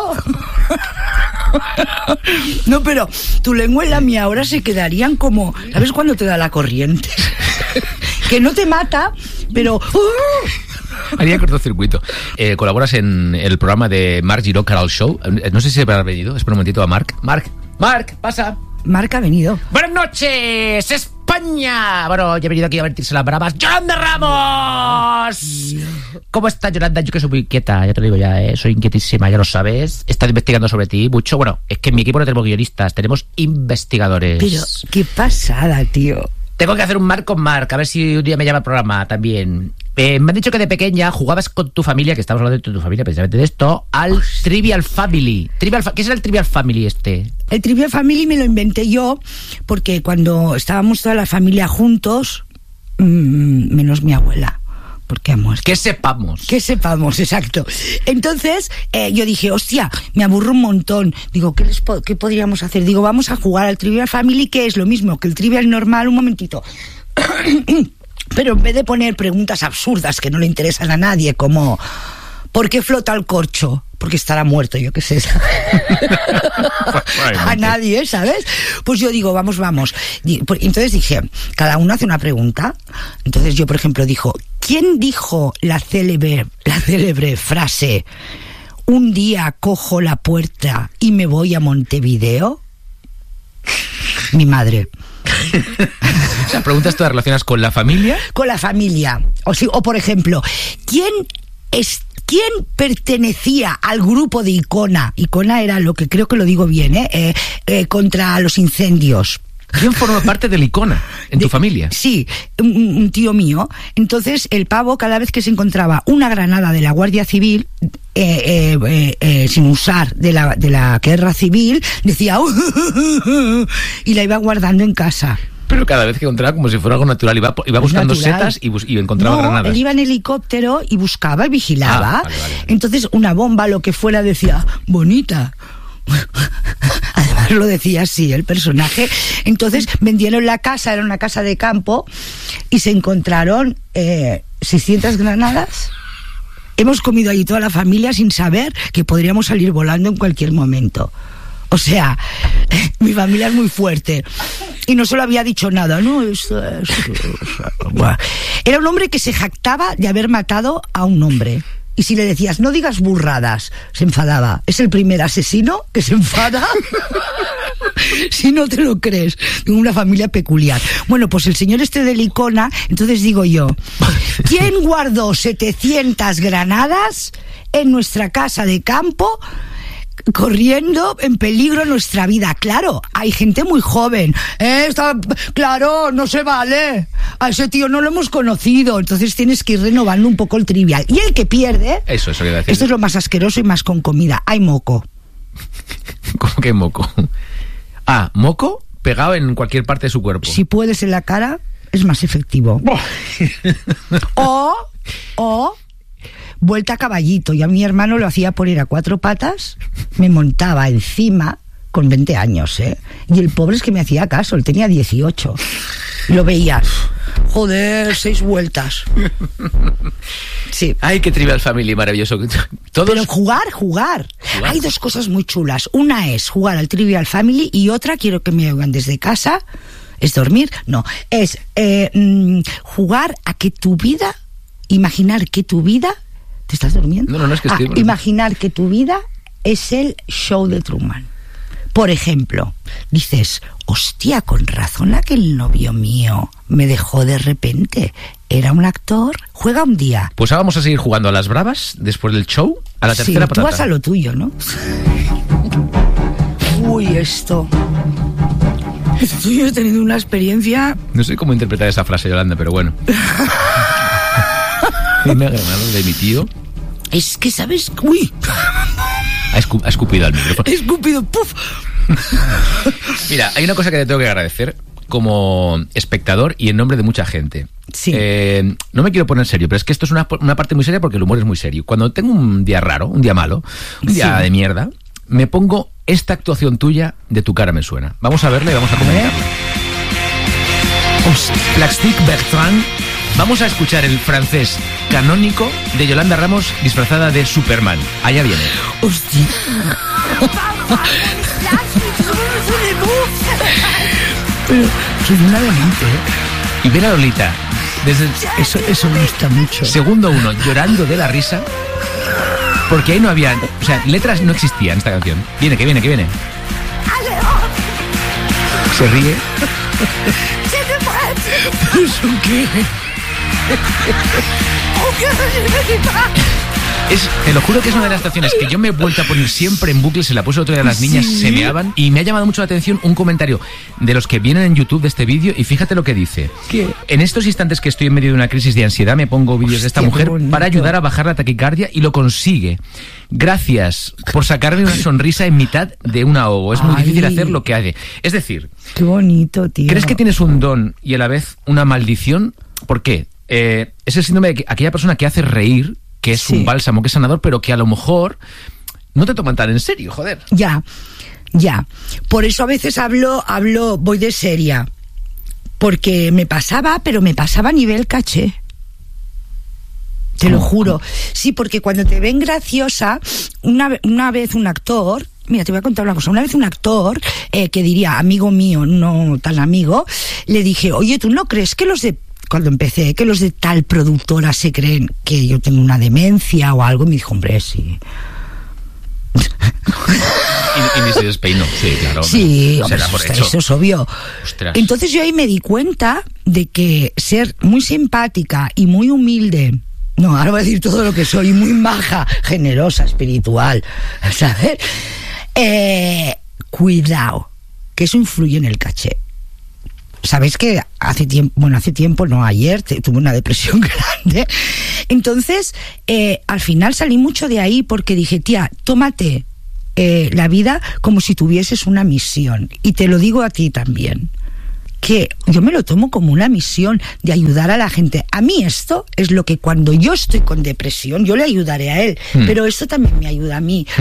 4. No, pero tu lengua y la mía ahora se quedarían como... ¿Sabes cuando te da la corriente? Que no te mata, pero... Haría cortocircuito. Colaboras en el programa de Marc Giró, Caral Show. No sé si se habrá venido. Espera un momentito a Marc. Marc, pasa. Marc ha venido. Buenas noches, España. Bueno, ya he venido aquí a vertirse las bravas. ¡Yolanda Ramos! ¿Cómo estás, Yolanda? Yo que soy muy inquieta, ya te lo digo ya, soy inquietísima, ya lo sabes. He estado investigando sobre ti mucho. Bueno, es que en mi equipo no tenemos guionistas, tenemos investigadores. Pero, qué pasada, tío. Tengo que hacer un Marc con Marc, a ver si un día me llama al programa también. Me han dicho que de pequeña jugabas con tu familia, que estamos hablando de tu familia precisamente de esto, al Trivial Family. ¿Qué será el Trivial Family este? El Trivial Family me lo inventé yo porque cuando estábamos toda la familia juntos, menos mi abuela, porque amos. Que sepamos, exacto. Entonces, yo dije, hostia, me aburro un montón. Digo, ¿qué podríamos hacer? Digo, vamos a jugar al Trivial Family, que es lo mismo que el Trivial normal. Un momentito. Pero en vez de poner preguntas absurdas que no le interesan a nadie, como ¿por qué flota el corcho? Porque estará muerto, yo qué sé. A nadie, ¿sabes? Pues yo digo, vamos. Entonces dije, cada uno hace una pregunta. Entonces yo, por ejemplo, ¿quién dijo la célebre frase un día cojo la puerta y me voy a Montevideo? Mi madre. O sea, preguntas todas relacionadas con la familia. Con la familia. O por ejemplo, ¿quién pertenecía al grupo de Icona? Icona era, lo que creo que lo digo bien, contra los incendios. ¿Quién forma parte del Icona en tu familia? Sí, un tío mío. Entonces, el pavo, cada vez que se encontraba una granada de la Guardia Civil, sin usar de la guerra civil, decía y la iba guardando en casa. Pero cada vez que encontraba, como si fuera algo natural, iba buscando setas y encontraba granadas. Él iba en helicóptero y buscaba y vigilaba. Vale. Entonces, una bomba, lo que fuera, decía, bonita. Además lo decía así el personaje. Entonces vendieron la casa, era una casa de campo, y se encontraron 600 granadas. Hemos comido allí toda la familia sin saber que podríamos salir volando en cualquier momento. O sea, mi familia es muy fuerte. Y no se lo había dicho nada, ¿no? Era un hombre que se jactaba de haber matado a un hombre. Y si le decías, no digas burradas, se enfadaba. Es el primer asesino que se enfada si no te lo crees. Tengo una familia peculiar. Bueno, pues el señor este de Icona, entonces digo yo, ¿quién guardó 700 granadas en nuestra casa de campo, corriendo en peligro nuestra vida? Claro, hay gente muy joven. Claro, no se vale. A ese tío no lo hemos conocido. Entonces tienes que ir renovando un poco el trivial. Y el que pierde... Eso que iba a decir. Esto es lo más asqueroso y más con comida. Hay moco. ¿Cómo que moco? Ah, moco pegado en cualquier parte de su cuerpo. Si puedes en la cara, es más efectivo. O vuelta a caballito. Y a mi hermano lo hacía por ir a 4 patas, me montaba encima con 20 años, y el pobre es que me hacía caso, él tenía 18. Lo veías, joder, 6 vueltas. Sí. Ay, qué Trivial Family, maravilloso. ¿Todos? Pero jugar. Hay 2 cosas muy chulas. Una es jugar al Trivial Family, y otra, quiero que me oigan desde casa, es dormir. No, es jugar a que tu vida, imaginar que tu vida... ¿Te estás durmiendo? No, es que estoy... Imaginar que tu vida es el show de Truman. Por ejemplo, dices, hostia, con razón aquel novio mío me dejó de repente. Era un actor. Juega un día. Pues ahora vamos a seguir jugando a las bravas después del show, a la tercera patata. Tú vas a lo tuyo, ¿no? Uy, esto. Yo he tenido una experiencia... No sé cómo interpretar esa frase, Yolanda, pero bueno. Una granada de mi tío. Es que, ¿sabes? Uy. Ha escupido al micrófono. He escupido, ¡puf! Mira, hay una cosa que te tengo que agradecer como espectador y en nombre de mucha gente. Sí. No me quiero poner serio, pero es que esto es una parte muy seria porque el humor es muy serio. Cuando tengo un día raro, un día malo, un día de mierda, me pongo esta actuación tuya de Tu cara me suena. Vamos a verla y vamos a comentarla. Plastic Bertrand. Vamos a escuchar el francés canónico de Yolanda Ramos disfrazada de Superman. Allá viene. Hostia. Soy una demente, Y ver a Lolita desde eso me gusta mucho. segundo 1 llorando de la risa, porque ahí no había, o sea, letras no existían en esta canción. Viene. Se ríe. ¿Eso qué? Te lo juro que es una de las canciones que yo me he vuelto a poner siempre en bucle. Se la puse otro día a las niñas, se meaban. Y me ha llamado mucho la atención un comentario de los que vienen en YouTube de este vídeo. Y fíjate lo que dice. ¿Qué? En estos instantes que estoy en medio de una crisis de ansiedad, me pongo vídeos de esta mujer para ayudar a bajar la taquicardia, y lo consigue. Gracias por sacarme una sonrisa en mitad de un ahogo. Es muy difícil hacer lo que hace. Es decir, qué bonito, tío. ¿Crees que tienes un don y a la vez una maldición? ¿Por qué? Es el síndrome de aquella persona que hace reír, que es un bálsamo, que es sanador, pero que a lo mejor no te toman tan en serio, joder. Ya. Por eso a veces voy de seria. Porque me pasaba, pero me pasaba a nivel caché. Te lo juro. Sí, porque cuando te ven graciosa, una vez un actor... Mira, te voy a contar una cosa. Una vez un actor, que diría amigo mío, no tan amigo, le dije, oye, ¿tú no crees que cuando empecé, que los de tal productora se creen que yo tengo una demencia o algo? Y me dijo, hombre, sí. Y ni se despeinó. Sí, claro. Sí, será hombre, por eso es obvio. Ostras. Entonces yo ahí me di cuenta de que ser muy simpática y muy humilde, no, ahora voy a decir todo lo que soy, muy maja, generosa, espiritual, ¿sabes? Cuidado, que eso influye en el caché. Sabéis que hace tiempo, no, ayer tuve una depresión grande. Entonces, al final salí mucho de ahí porque dije, tía, tómate la vida como si tuvieses una misión. Y te lo digo a ti también, que yo me lo tomo como una misión de ayudar a la gente. A mí esto es lo que cuando yo estoy con depresión, yo le ayudaré a él, pero esto también me ayuda a mí.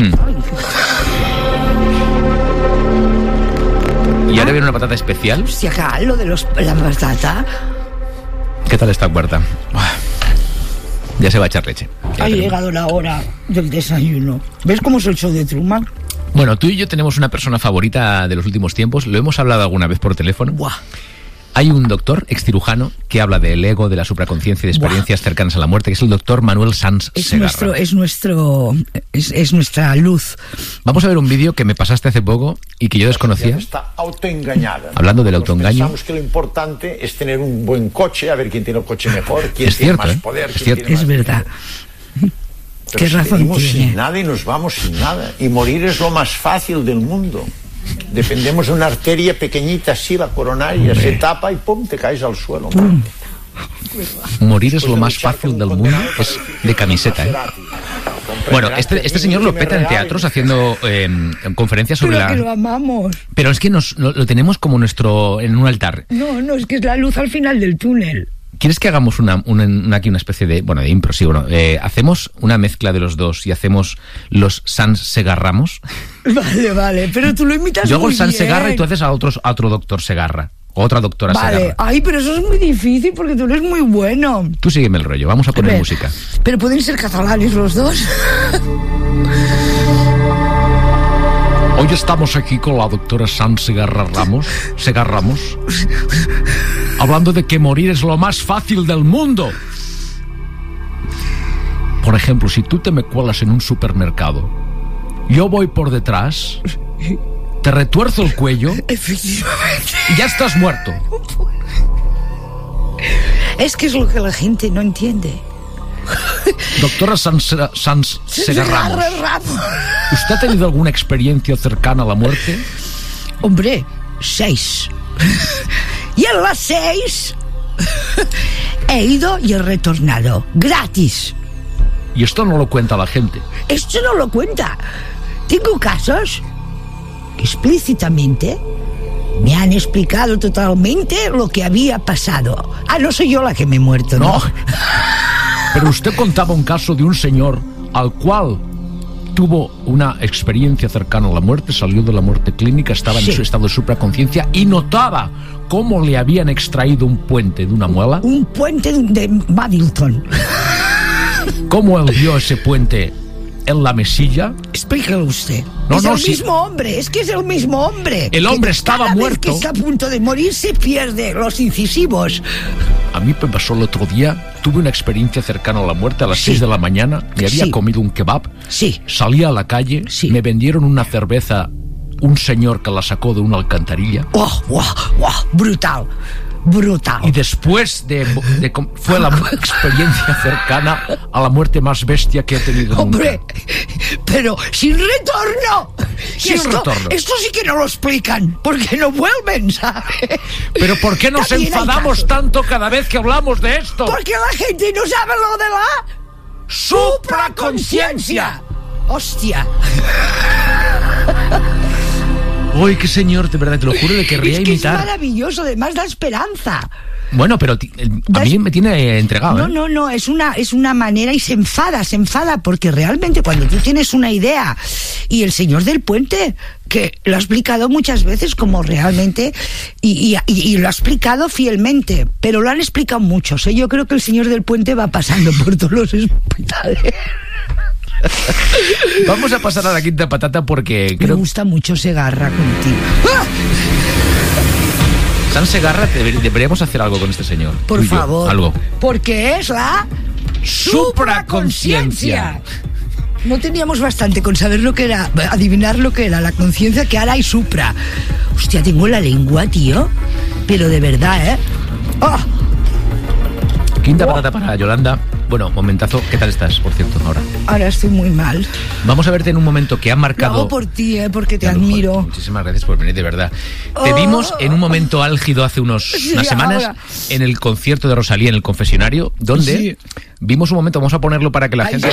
¿Y ahora viene una patata especial? Hostia, acá, lo de la patata. ¿Qué tal esta cuarta? Ya se va a echar leche. Ha llegado la hora del desayuno. ¿Ves cómo es el show de Truman? Bueno, tú y yo tenemos una persona favorita de los últimos tiempos. Lo hemos hablado alguna vez por teléfono. Buah. Hay un doctor excirujano que habla del ego, de la supraconciencia y de experiencias cercanas a la muerte, que es el doctor Manuel Sanz Segarra. Es nuestra luz. Vamos a ver un vídeo que me pasaste hace poco y que yo desconocía. Está autoengañada. Hablando del autoengaño. Pensamos que lo importante es tener un buen coche, a ver quién tiene el coche mejor, quién Es tiene cierto, más ¿eh? poder, Es quién cierto. tiene más Es verdad. dinero. Pero Qué si razón venimos tiene. sin nada y nos vamos sin nada. Y morir es lo más fácil del mundo. Dependemos de una arteria pequeñita así, la coronaria, se tapa y pum, te caes al suelo. Morir es lo más fácil del mundo. Es de camiseta, ¿eh? Bueno, este señor lo peta en teatros haciendo conferencias sobre Pero que lo amamos. Pero es que lo tenemos como en un altar. No, es que es la luz al final del túnel. ¿Quieres que hagamos aquí una especie de impro? Sí, bueno, hacemos una mezcla de los dos y hacemos los Sanz Segarramos. Vale, pero tú lo imitas Yo hago muy el Sanz bien. Segarra y tú haces a otro doctor Segarra. O otra doctora Vale, Segarra. ay, pero eso es muy difícil porque tú eres muy bueno. Tú sígueme el rollo, vamos a poner Hombre, música. Pero pueden ser catalanes los dos. Hoy estamos aquí con la doctora Sanz Segarramos, hablando de que morir es lo más fácil del mundo. Por ejemplo, si tú te me cuelas en un supermercado, yo voy por detrás, te retuerzo el cuello Efectivamente. y ya estás muerto. Es que es lo que la gente no entiende. Doctora Sanz Segarramos, Ramos. ¿usted ha tenido alguna experiencia cercana a la muerte? Hombre, 6. Y en las 6 he ido y he retornado. Gratis. Y esto no lo cuenta la gente. Esto no lo cuenta. Tengo casos que explícitamente me han explicado totalmente lo que había pasado. Ah, no soy yo la que me he muerto, ¿no? No. Pero usted contaba un caso de un señor al cual tuvo una experiencia cercana a la muerte, salió de la muerte clínica, estaba Sí. en su estado de supraconciencia y notaba cómo le habían extraído un puente de una muela, Un puente de Madilton. cómo él vio ese puente en la mesilla. Explíquelo usted. No, es no, el sí. mismo hombre, es que es el mismo hombre. El hombre Que estaba cada muerto. vez que está a punto de morir se pierde los incisivos. A mí me pasó el otro día, tuve una experiencia cercana a la muerte a las Sí. 6 de la mañana, me había Sí. comido un kebab, Sí. salí a la calle, Sí. me vendieron una cerveza, un señor que la sacó de una alcantarilla. ¡Oh, brutal! Brutal. Y después fue la experiencia cercana a la muerte más bestia que he tenido nunca. Hombre, pero sin retorno. Sin retorno. Esto sí que no lo explican, porque no vuelven, ¿sabes? Pero ¿por qué nos También hay enfadamos casos. tanto cada vez que hablamos de esto? Porque la gente no sabe lo de la ¡Supraconciencia! ¡Hostia! Uy, qué señor, de verdad, te lo juro, le querría Es que imitar. es maravilloso, además da esperanza. Bueno, pero a mí me tiene entregado, ¿eh? No, es una manera y se enfada porque realmente cuando tú tienes una idea y el señor del puente, que lo ha explicado muchas veces como realmente y lo ha explicado fielmente, pero lo han explicado muchos, ¿eh? Yo creo que el señor del puente va pasando por todos los hospitales. Vamos a pasar a la quinta patata porque Me creo que gusta mucho Segarra contigo. ¡Ah! Sanz Segarra deberíamos hacer algo con este señor. Por Tú y yo, favor. algo. Porque es la Supraconciencia. No teníamos bastante con saber lo que era, adivinar lo que era la conciencia, que ahora hay supra. Hostia, tengo la lengua, tío. Pero de verdad, ¿eh? ¡Oh! Quinta patata para Yolanda. Bueno, momentazo. ¿Qué tal estás, por cierto, ahora? Ahora estoy muy mal. Vamos a verte en un momento que ha marcado... Lo hago por ti, porque te Claro, admiro. joder, muchísimas gracias por venir, de verdad. Te vimos en un momento álgido hace unas semanas ahora. en el concierto de Rosalía en el confesionario, donde Sí. vimos un momento, vamos a ponerlo para que la gente...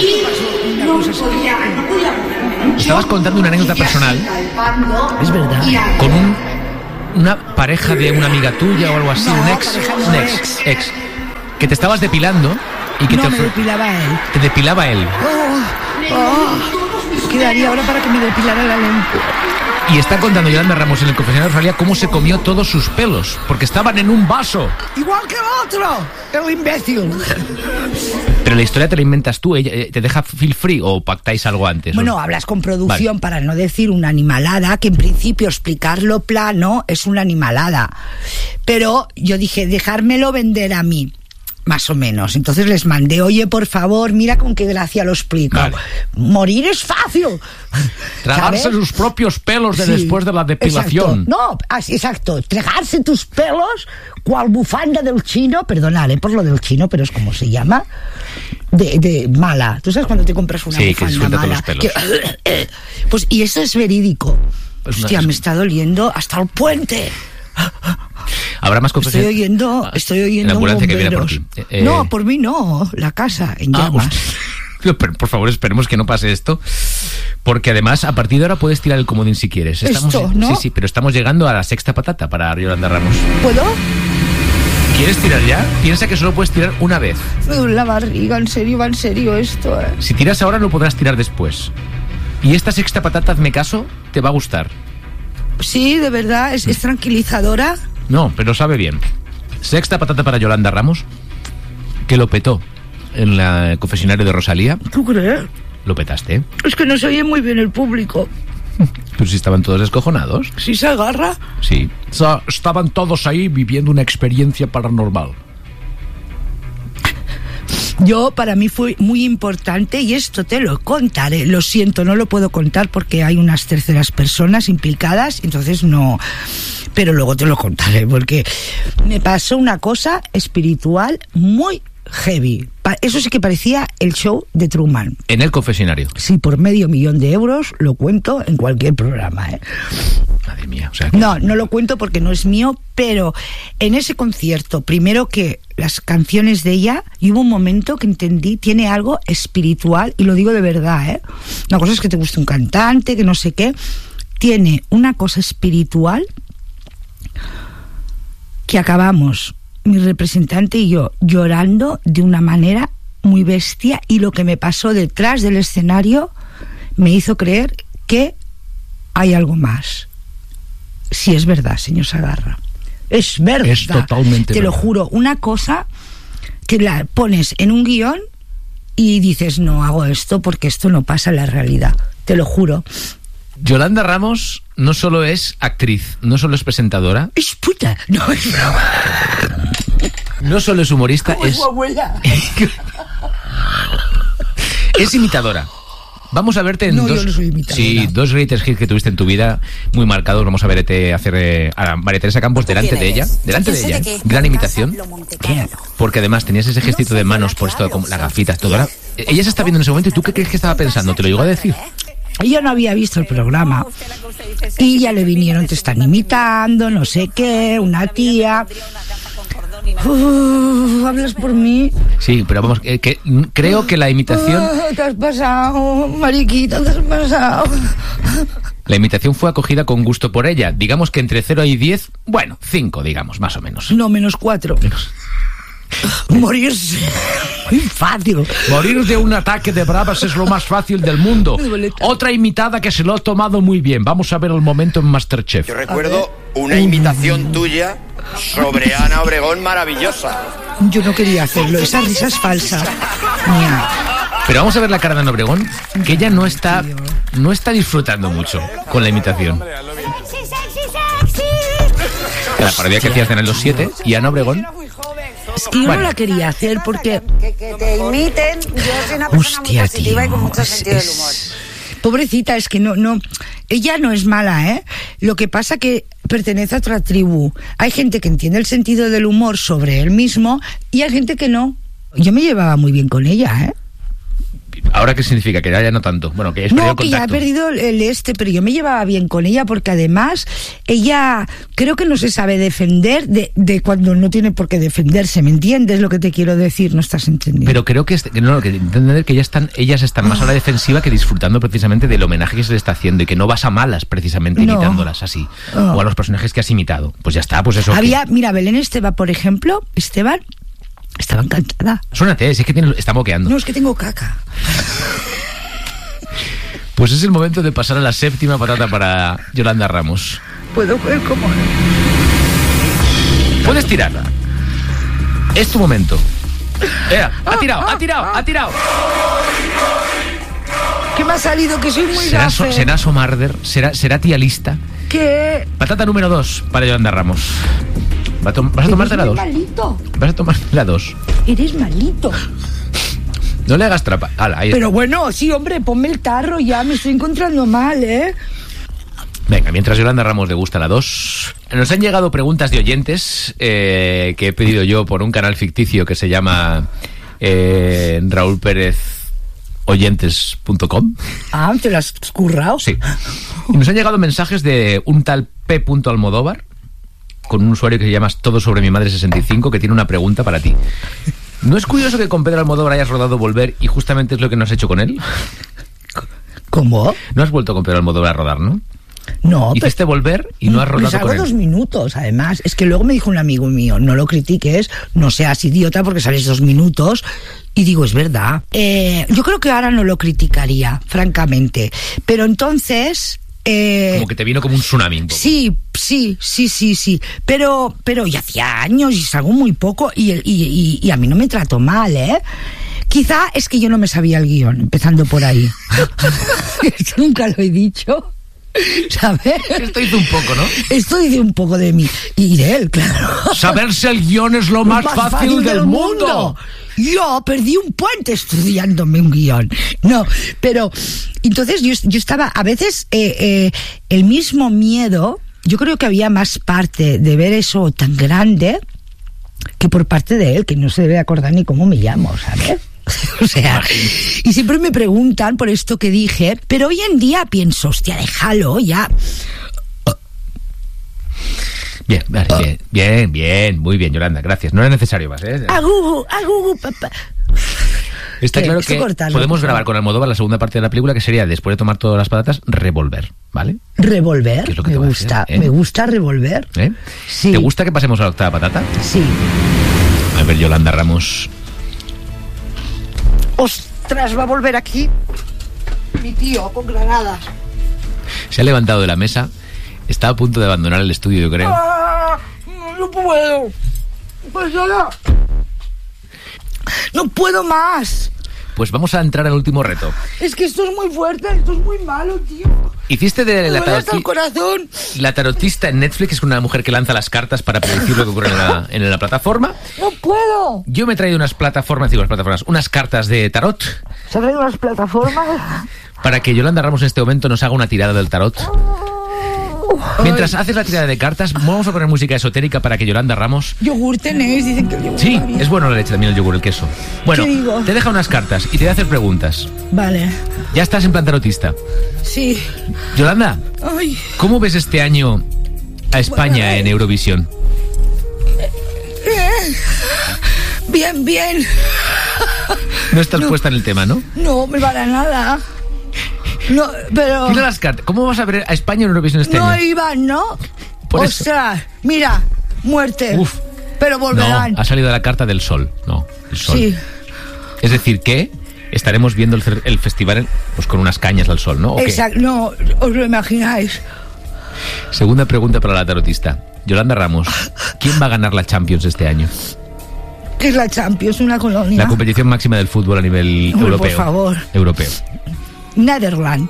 Estabas contando una anécdota personal Es verdad. con una pareja de una amiga tuya o algo así, No, un pareja no, ex, que te estabas depilando y que No, te, me depilaba él. te depilaba él. ¿Qué daría ahora para que me depilara la lengua? Y está contando Yolanda Ramos en el confesionario de Rosalía cómo se comió todos sus pelos, porque estaban en un vaso. Igual que el otro, el imbécil. Pero la historia te la inventas tú, ella te deja feel free o pactáis algo antes. Bueno, ¿no? hablas con producción para no decir una animalada, que en principio explicarlo plano es una animalada. Pero yo dije, dejármelo vender a mí. Más o menos. Entonces les mandé, oye, por favor, mira con qué gracia lo explico. Vale. Morir es fácil. Tragarse ¿Sabes? sus propios pelos de Sí, después de la depilación. Exacto. No, exacto. Tragarse tus pelos, cual bufanda del chino, perdonaré por lo del chino, pero es como se llama, de mala. ¿Tú sabes cuando te compras una Sí, que bufanda suelta todos mala? los pelos. Pues, y eso es verídico. Pues no, Hostia, es- me está doliendo hasta el puente. Habrá más cosas. Estoy oyendo La ambulancia que viene por bomberos. ti. No, por mí no. La casa en llamas. Pero, por favor, esperemos que no pase esto. Porque además, a partir de ahora puedes tirar el comodín si quieres. Esto, ¿no? Sí, pero estamos llegando a la sexta patata para Yolanda Ramos. ¿Puedo? ¿Quieres tirar ya? Piensa que solo puedes tirar una vez. Me duele la barriga, en serio, va en serio esto. Si tiras ahora, no podrás tirar después. Y esta sexta patata, hazme caso, te va a gustar. Sí, de verdad, es tranquilizadora. No, pero sabe bien. Sexta patata para Yolanda Ramos, que lo petó en el confesionario de Rosalía. ¿Tú crees? Lo petaste, ¿eh? Es que no se oye muy bien el público. Pero si estaban todos descojonados. Si se agarra. Sí. Estaban todos ahí viviendo una experiencia paranormal. Yo, para mí fue muy importante, y esto te lo contaré. Lo siento, no lo puedo contar porque hay unas terceras personas implicadas, entonces no. Pero luego te lo contaré porque me pasó una cosa espiritual muy heavy. Eso sí que parecía el show de Truman. En el confesionario. Sí, por $500,000 lo cuento en cualquier programa, ¿eh? Madre mía, o sea... que- No lo cuento porque no es mío, pero en ese concierto, primero que las canciones de ella, y hubo un momento que entendí, tiene algo espiritual, y lo digo de verdad, ¿eh? Una cosa es que te guste un cantante, que no sé qué, tiene una cosa espiritual que acabamos, mi representante y yo, llorando de una manera muy bestia, y lo que me pasó detrás del escenario me hizo creer que hay algo más. Si es verdad, señor Sagarra. Es verdad. Es totalmente Te lo verdad. juro. Una cosa que la pones en un guión y dices, no hago esto porque esto no pasa en la realidad. Te lo juro. Yolanda Ramos no solo es actriz, no solo es presentadora, Es puta. No, es broma. no solo es humorista, Como es... su abuela. es imitadora. Vamos a verte en No, yo dos... no soy imitadora. Sí, dos greatest hits que tuviste en tu vida, muy marcados. Vamos a verte hacer a María Teresa Campos delante de ella. Delante de ella. Gran imitación. Porque además tenías ese gestito de manos por esto, como la gafita, todo. Ahora, ella se está viendo en ese momento y ¿tú qué crees que estaba pensando? ¿Te lo llegó a decir? Ella no había visto el programa y ya le vinieron, te están imitando, no sé qué, una tía. ¿Hablas por mí? Sí, pero vamos, creo que la imitación... Te has pasado, mariquita, te has pasado. La imitación fue acogida con gusto por ella. Digamos que entre 0 y 10, bueno, 5, digamos, más o menos. No, -4. Morirse. Muy fácil. Morir de un ataque de bravas es lo más fácil del mundo. Otra imitada que se lo ha tomado muy bien. Vamos a ver el momento en Masterchef. Yo recuerdo una imitación tuya sobre Ana Obregón maravillosa. Yo no quería hacerlo, esa risa es falsa. Mía. Pero vamos a ver la cara de Ana Obregón, que ella no está disfrutando mucho con la imitación. La parodia que hacías en los 7 y Ana Obregón. Es que yo Bueno. no la quería hacer porque... Que te imiten. Yo soy una persona muy positiva y con mucho sentido del humor. Pobrecita, es que no, ella no es mala, ¿eh? Lo que pasa que pertenece a otra tribu. Hay gente que entiende el sentido del humor sobre él mismo y hay gente que no. Yo me llevaba muy bien con ella, ¿eh? ¿Ahora qué significa? Que ya no tanto. Bueno, que es No, que ya ha perdido pero yo me llevaba bien con ella porque además ella creo que no se sabe defender de cuando no tiene por qué defenderse, ¿me entiendes lo que te quiero decir? No estás entendiendo. Pero creo que entender que ellas están más a la defensiva que disfrutando precisamente del homenaje que se le está haciendo y que no vas a malas precisamente No. imitándolas así. O a los personajes que has imitado. Pues ya está, pues eso. Mira, Belén Esteban, por ejemplo, estaba encantada. Suénate, si es que está moqueando. No, es que tengo caca. Pues es el momento de pasar a la séptima patata para Yolanda Ramos. Puedo ver cómo... Puedes tirarla. Es tu momento. Ha tirado. ¿Qué me ha salido? Que soy muy gafe. ¿Será Somarder? ¿Será tía lista? ¿Qué? Patata número 2 para Yolanda Ramos. ¿Vas a tomarte la 2? Malito. Vas a tomar la 2. Eres malito. No le hagas trapa. Hala, ahí Pero está. bueno, sí, hombre, ponme el tarro ya, me estoy encontrando mal, ¿eh? Venga, mientras Yolanda Ramos le gusta la 2. Nos han llegado preguntas de oyentes que he pedido yo por un canal ficticio que se llama Raúl Pérez oyentes.com. Ah, ¿te lo has currado? Sí. Y nos han llegado mensajes de un tal P. Almodóvar con un usuario que se llama Todo sobre mi madre 65 que tiene una pregunta para ti. ¿No es curioso que con Pedro Almodóvar hayas rodado Volver y justamente es lo que no has hecho con él? ¿Cómo? No has vuelto con Pedro Almodóvar a rodar, ¿no? No, Hiciste Volver y no has rodado salgo con él. 2 minutos, además. Es que luego me dijo un amigo mío, no lo critiques, no seas idiota porque sales 2 minutos. Y digo, es verdad. Yo creo que ahora no lo criticaría, francamente. Pero entonces... Como que te vino como un tsunami. Un poco. Sí. Pero ya hacía años y salgo muy poco y a mí no me trato mal, ¿eh? Quizá es que yo no me sabía el guión, empezando por ahí. Esto nunca lo he dicho, ¿sabes? Esto hizo un poco, ¿no? Esto dice un poco de mí y de él, claro. Saberse el guión es lo más fácil del mundo. Yo perdí un puente estudiándome un guión. No, pero entonces yo estaba, a veces el mismo miedo, yo creo que había más parte de ver eso tan grande que por parte de él, que no se debe acordar ni cómo me llamo, ¿sabes? O sea, y siempre me preguntan por esto que dije, pero hoy en día pienso, hostia, déjalo ya. Bien, vale, bien, muy bien, Yolanda, gracias. No era necesario más, ¿eh? Agugu, papá. Está claro Esto que cortarlo, podemos por grabar favor. con Almodóvar la segunda parte de la película, que sería, después de tomar todas las patatas, revolver, ¿vale? Revolver, ¿Qué es lo que me te va a gusta, hacer, eh? me gusta revolver. ¿Eh? Sí. ¿Te gusta que pasemos a la octava patata? Sí. A ver, Yolanda Ramos. Ostras, va a volver aquí mi tío con granadas. Se ha levantado de la mesa, está a punto de abandonar el estudio, yo creo. No puedo. Pues nada. No puedo más. Pues vamos a entrar al último reto. Es que esto es muy fuerte, esto es muy malo, tío. Hiciste de Me duele hasta el corazón. la tarotista en Netflix, es una mujer que lanza las cartas para predecir lo que ocurre en la plataforma. No puedo. Yo me he traído unas cartas de tarot, ¿Se han traído unas plataformas? para que Yolanda Ramos en este momento nos haga una tirada del tarot. Mientras haces la tirada de cartas, vamos a poner música esotérica para que Yolanda Ramos... Yogur tenéis, dicen que el yogur Sí, va bien. es bueno la leche también, el yogur, el queso. Bueno, ¿Qué digo? te deja unas cartas y te voy a hacer preguntas. Vale. Ya estás en plan tarotista. Sí. Yolanda, Ay. ¿cómo ves este año a España en Eurovisión? Bien. No estás puesta en el tema, ¿no? No, me para nada. No, pero... Tira las cartas. ¿Cómo vas a ver a España en Eurovisión este No año? iban, ¿no? Por eso. Ostras, mira, muerte. Uf. Pero volverán. No, ha salido la carta del sol. No, el sol. Sí. Es decir, que estaremos viendo el festival pues con unas cañas al sol, ¿no? ¿O qué? Exacto, no, os lo imagináis. Segunda pregunta para la tarotista. Yolanda Ramos, ¿quién va a ganar la Champions este año? ¿Qué es la Champions? Una colonia. La competición máxima del fútbol a nivel Hombre, europeo. por favor. Europeo. Netherlands.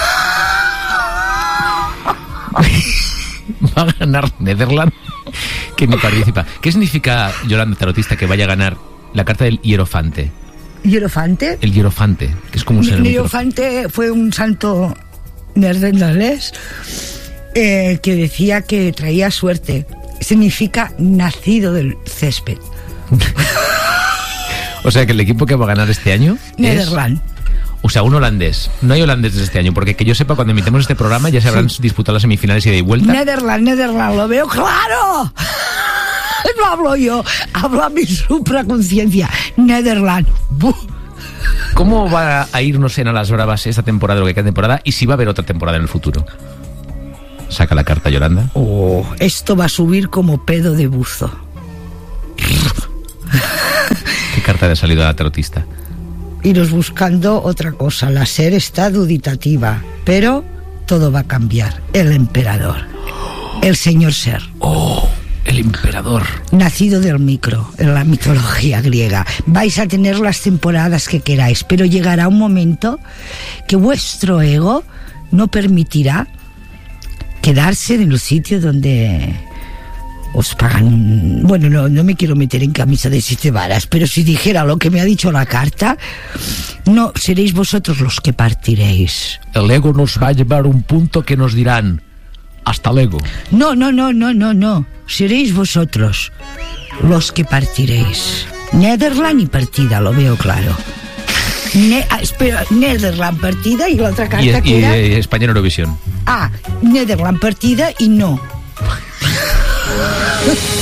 Va a ganar Netherlands. que ni participa. ¿Qué significa, Yolanda, tarotista, que vaya a ganar la carta del Hierofante? ¿Hierofante? El Hierofante, que es como un ser El Hierofante fue un santo neerlandés que decía que traía suerte. Significa nacido del césped. O sea, que el equipo que va a ganar este año Nederland. O sea, un holandés. No hay holandeses este año, porque que yo sepa, cuando emitemos este programa ya se habrán disputado las semifinales ida y vuelta. Nederland, lo veo claro. No hablo yo, habla mi supraconciencia. Nederland. ¿Cómo va a irnos en a las bravas esta temporada, lo que queda de temporada, y si va a haber otra temporada en el futuro? Saca la carta, Yolanda. Esto va a subir como pedo de buzo. ¿Qué carta le ha salido a la tarotista? Iros buscando otra cosa. La SER está duditativa, pero todo va a cambiar. El emperador, el señor SER. El emperador. Nacido del micro, en la mitología griega. Vais a tener las temporadas que queráis, pero llegará un momento que vuestro ego no permitirá quedarse en el sitio donde os pagan. Bueno, no me quiero meter en camisa de 7 varas, pero si dijera lo que me ha dicho la carta, no seréis vosotros los que partiréis. El ego nos va a llevar a un punto que nos dirán: hasta luego. No. Seréis vosotros los que partiréis. Nederland y partida, lo veo claro. Espera, Nederland partida y la otra carta que era... España en Eurovisión. Nederland partida y no.